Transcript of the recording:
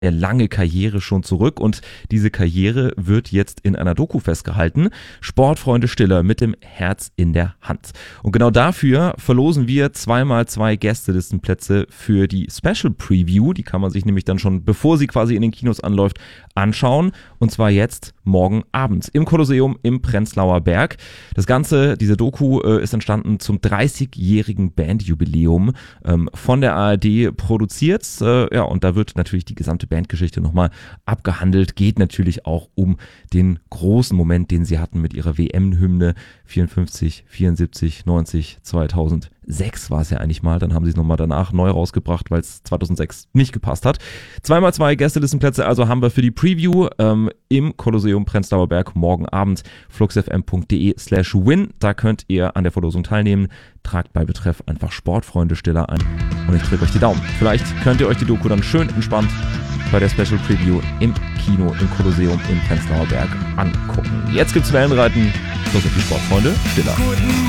lange Karriere schon zurück und diese Karriere wird jetzt in einer Doku festgehalten. Sportfreunde Stiller mit dem Herz in der Hand. Und genau dafür verlosen wir 2x2 Gästelistenplätze für die Special Preview. Die kann man sich nämlich dann schon, bevor sie quasi in den Kinos anläuft, anschauen. Und zwar jetzt morgen Abend im Kolosseum im Prenzlauer Berg. Das Ganze, diese Doku, ist entstanden zum 30-jährigen Bandjubiläum, von der ARD produziert. Und da wird natürlich die gesamte Bandgeschichte nochmal abgehandelt. Geht natürlich auch um den großen Moment, den sie hatten mit ihrer WM-Hymne 54, 74, 90, 2006 war es ja eigentlich mal. Dann haben sie es nochmal danach neu rausgebracht, weil es 2006 nicht gepasst hat. 2x2 Gästelistenplätze also haben wir für die Preview im Kolosseum Prenzlauer Berg morgen Abend. fluxfm.de/win. Da könnt ihr an der Verlosung teilnehmen. Tragt bei Betreff einfach Sportfreunde Stiller ein und ich drücke euch die Daumen. Vielleicht könnt ihr euch die Doku dann schön entspannt bei der Special Preview im Kino im Kolosseum im Prenzlauer Berg angucken. Jetzt gibt's Wellenreiten. Los auf die Sportfreunde Stiller. Guten